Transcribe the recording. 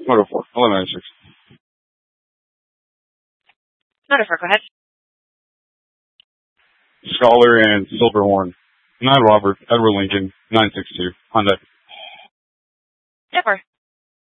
Motor 4, 1196. Motor 4, go ahead. Scholar and Silverhorn. 9 Robert, Edward Lincoln, 962. Hyundai. Yeah, 4.